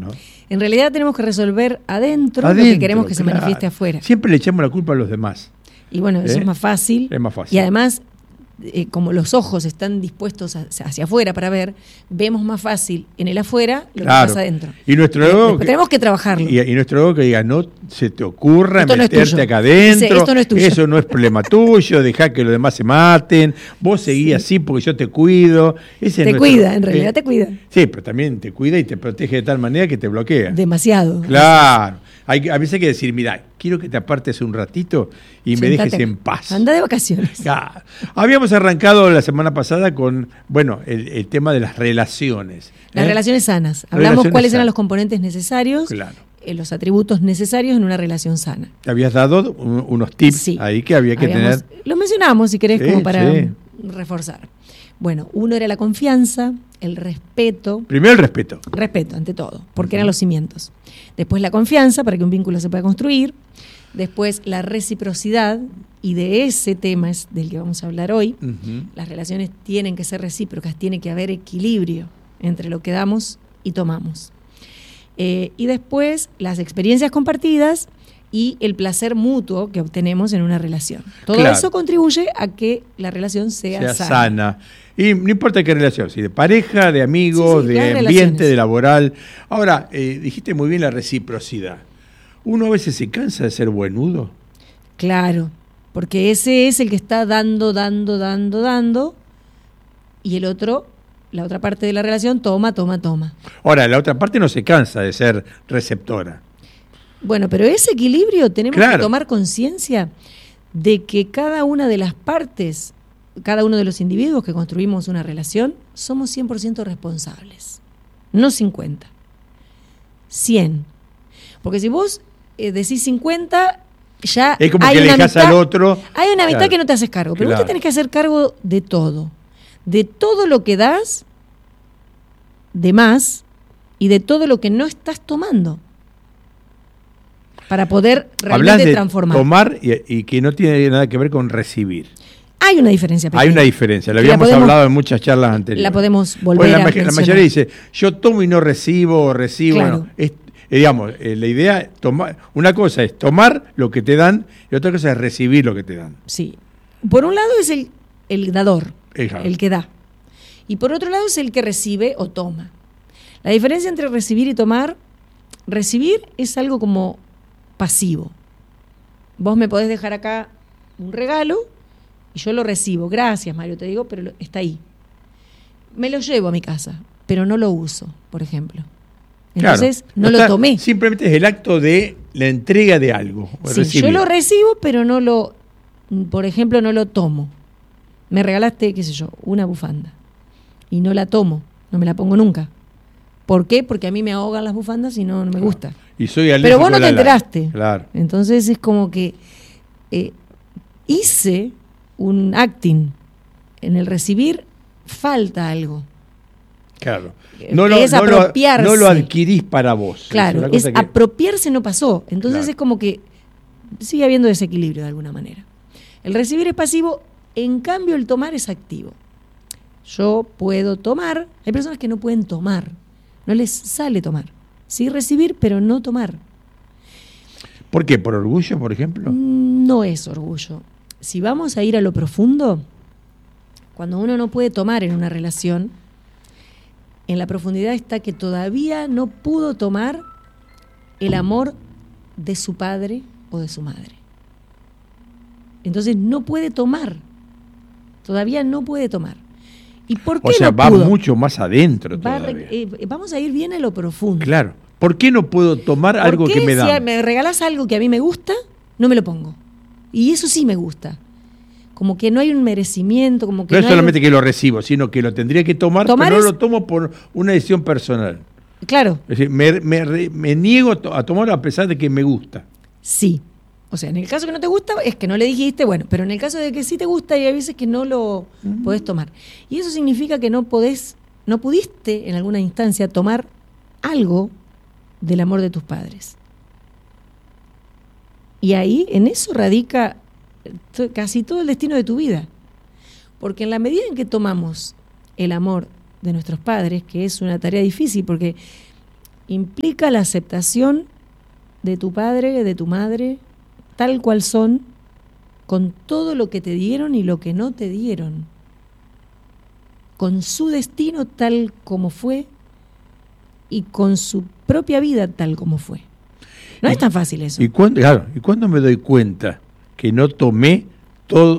¿no? En realidad tenemos que resolver adentro lo que queremos que se manifieste afuera. Siempre le echamos la culpa a los demás. Y bueno, eso es más fácil. Es más fácil. Y además, como los ojos están dispuestos hacia afuera para ver, vemos más fácil en el afuera lo que pasa adentro. Y nuestro ego, tenemos que trabajarlo. Y nuestro ego que diga, no se te ocurra esto meterte acá adentro, eso no es problema tuyo, dejá que los demás se maten, vos seguí así porque yo te cuido. Te cuida, en realidad te cuida. Sí, pero también te cuida y te protege de tal manera que te bloquea. Demasiado. Claro. A veces hay que decir, mira, quiero que te apartes un ratito y me dejes en paz. Anda de vacaciones. Claro. Habíamos arrancado la semana pasada con, el tema de las relaciones. Las relaciones sanas. Hablamos cuáles eran los componentes necesarios, los atributos necesarios en una relación sana. Te habías dado unos tips ahí que había que tener. Lo mencionamos, si querés, como para reforzar. Bueno, uno era la confianza, el respeto. Primero el respeto. Respeto, ante todo, porque eran los cimientos. Después la confianza, para que un vínculo se pueda construir. Después la reciprocidad, y de ese tema es del que vamos a hablar hoy. Las relaciones tienen que ser recíprocas, tiene que haber equilibrio entre lo que damos y tomamos. Y después las experiencias compartidas y el placer mutuo que obtenemos en una relación. Todo eso contribuye a que la relación sea sana. Y no importa qué relación, si de pareja, de amigos, de ambiente, de laboral. Ahora, dijiste muy bien la reciprocidad. ¿Uno a veces se cansa de ser buenudo? Claro, porque ese es el que está dando, y el otro, la otra parte de la relación, toma. Ahora, la otra parte no se cansa de ser receptora. Bueno, pero ese equilibrio tenemos que tomar conciencia de que cada una de las partes, cada uno de los individuos que construimos una relación, somos 100% responsables. No 50. 100. Porque si vos decís 50, ya es como hay que le una dejás mitad, al otro. Hay una mitad que no te haces cargo, pero vos te tenés que hacer cargo de todo. De todo lo que das, de más, y de todo lo que no estás tomando. Para poder realmente transformar. Tomar y que no tiene nada que ver con recibir. Hay una diferencia pequeña. Hay una diferencia, lo habíamos hablado en muchas charlas anteriores. La podemos volver a mencionar. La mayoría dice, yo tomo y no recibo, Claro. Bueno, la idea, una cosa es tomar lo que te dan y otra cosa es recibir lo que te dan. Sí. Por un lado es el dador, el que da. Y por otro lado es el que recibe o toma. La diferencia entre recibir y tomar, recibir es algo como pasivo. Vos me podés dejar acá un regalo y yo lo recibo. Gracias, Mario, te digo, pero está ahí. Me lo llevo a mi casa, pero no lo uso, por ejemplo. Entonces, no lo tomé. Simplemente es el acto de la entrega de algo. Sí, yo lo recibo, pero por ejemplo, no lo tomo. Me regalaste, qué sé yo, una bufanda. Y no la tomo, no me la pongo nunca. ¿Por qué? Porque a mí me ahogan las bufandas y no me gusta. Y soy pero vos no te enteraste. Claro. Entonces es como que hice un acting. En el recibir falta algo. Claro. Apropiarse. No lo adquirís para vos. Claro, apropiarse no pasó. Entonces es como que sigue habiendo desequilibrio de alguna manera. El recibir es pasivo, en cambio el tomar es activo. Yo puedo tomar, hay personas que no pueden tomar, no les sale tomar. Sí recibir, pero no tomar. ¿Por qué? ¿Por orgullo, por ejemplo? No es orgullo. Si vamos a ir a lo profundo, cuando uno no puede tomar en una relación, en la profundidad está que todavía no pudo tomar el amor de su padre o de su madre. Entonces no puede tomar. Todavía no puede tomar. ¿Y por qué no pudo? Va mucho más adentro todavía. Vamos a ir bien a lo profundo. Claro. ¿Por qué no puedo tomar algo que me da? Si me regalas algo que a mí me gusta, no me lo pongo. Y eso sí me gusta. Como que no hay un merecimiento, como que no es solamente que lo recibo, sino que lo tendría que tomar pero no lo tomo por una decisión personal. Claro. Es decir, me niego a tomar a pesar de que me gusta. Sí. O sea, en el caso que no te gusta, es que no le dijiste, bueno, pero en el caso de que sí te gusta, hay veces que no lo podés tomar. Y eso significa que no pudiste en alguna instancia tomar algo del amor de tus padres. Y ahí, en eso radica casi todo el destino de tu vida. Porque en la medida en que tomamos el amor de nuestros padres, que es una tarea difícil, porque implica la aceptación de tu padre, de tu madre, tal cual son, con todo lo que te dieron y lo que no te dieron, con su destino tal como fue y con su propia vida tal como fue. No es tan fácil eso. ¿Y cuándo me doy cuenta que no tomé todo